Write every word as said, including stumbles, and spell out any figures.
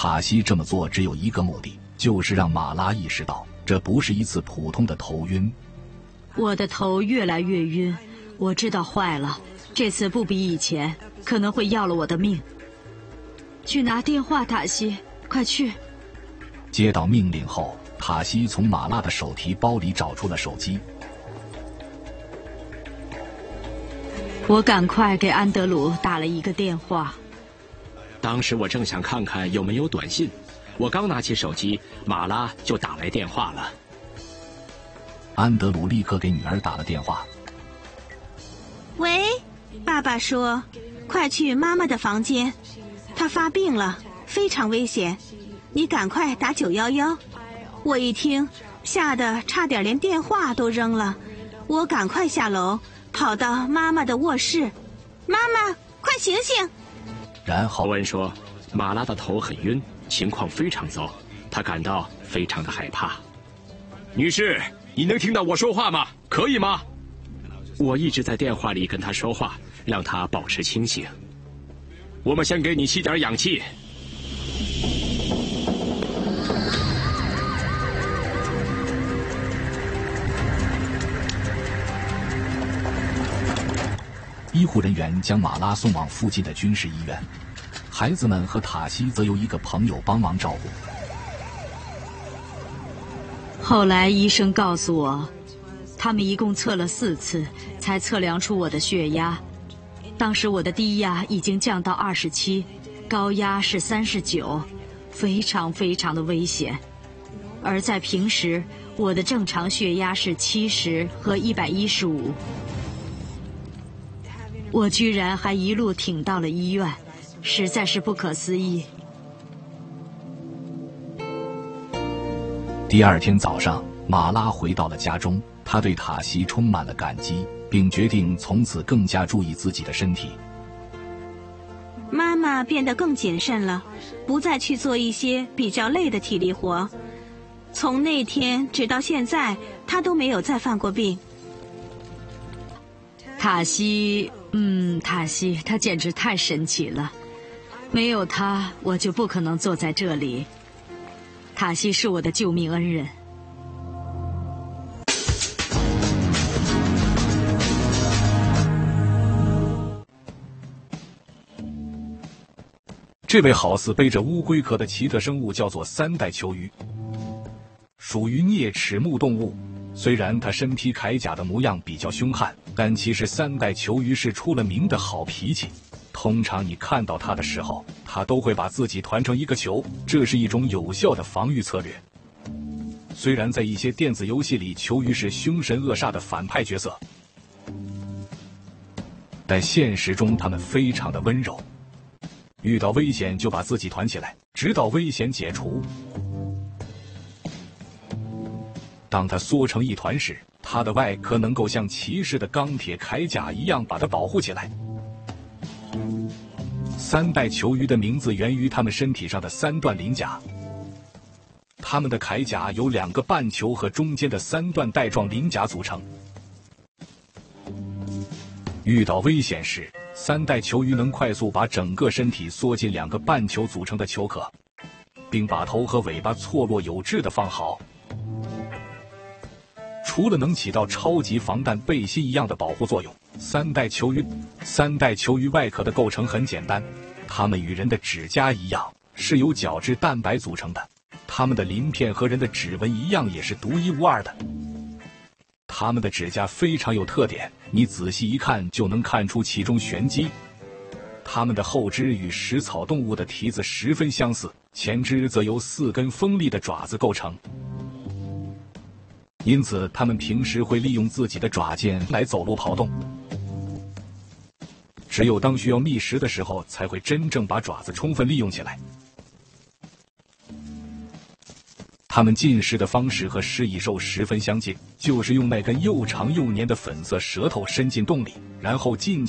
塔西这么做只有一个目的，就是让马拉意识到这不是一次普通的头晕。 我的头越来越晕，我知道坏了，这次不比以前，可能会要了我的命。去拿电话，塔西，快去！ 接到命令后，塔西从马拉的手提包里找出了手机。 我赶快给安德鲁打了一个电话。 当时我正想看看有没有短信，我刚拿起手机，马拉就打来电话了。 安德鲁立刻给女儿打了电话。 喂，爸爸说，快去妈妈的房间，她发病了，非常危险，你赶快打九一一。我一听，吓得差点连电话都扔了，我赶快下楼，跑到妈妈的卧室。妈妈，快醒醒！ 然后欧文说，马拉的头很晕，情况非常糟，他感到非常的害怕。女士，你能听到我说话吗？可以吗？我一直在电话里跟他说话，让他保持清醒。我们先给你吸点氧气。 医护人员将马拉送往附近的军事医院，孩子们和塔西则由一个朋友帮忙照顾。 后来医生告诉我，他们一共测了四次，才测量出我的血压。当时我的低压已经降到二十七，高压是三十九，非常非常的危险。而在平时，我的正常血压是七十和一百一十五。我居然还一路挺到了医院，实在是不可思议。 第二天早上，马拉回到了家中，他对塔西充满了感激，并决定从此更加注意自己的身体。 妈妈变得更谨慎了，不再去做一些比较累的体力活。从那天直到现在，她都没有再犯过病。 塔西，嗯，塔西，她简直太神奇了，没有她，我就不可能坐在这里。塔西是我的救命恩人。 这位好似背着乌龟壳的奇特生物叫做三代球鱼，属于啮齿目动物。虽然它身披铠甲的模样比较凶悍，但其实三代球鱼是出了名的好脾气。通常你看到它的时候，它都会把自己团成一个球，这是一种有效的防御策略。虽然在一些电子游戏里，球鱼是凶神恶煞的反派角色，但现实中它们非常的温柔，遇到危险就把自己团起来，直到危险解除。当它缩成一团时，它的外壳能够像骑士的钢铁铠甲一样把它保护起来。三代球鱼的名字源于它们身体上的三段鳞甲，它们的铠甲由两个半球和中间的三段带状鳞甲组成。遇到危险时，三代球鱼能快速把整个身体缩进两个半球组成的球壳，并把头和尾巴错落有致地放好。除了能起到超级防弹背心一样的保护作用，三代球鱼三代球鱼外壳的构成很简单，它们与人的指甲一样，是由角质蛋白组成的。它们的鳞片和人的指纹一样，也是独一无二的。它们的指甲非常有特点，你仔细一看就能看出其中玄机。它们的后肢与食草动物的蹄子十分相似，前肢则由四根锋利的爪子构成。因此，它们平时会利用自己的爪尖来走路跑动。只有当需要觅食的时候，才会真正把爪子充分利用起来。它们进食的方式和食蚁兽十分相近，就是用那根又长又黏的粉色舌头伸进洞里，然后尽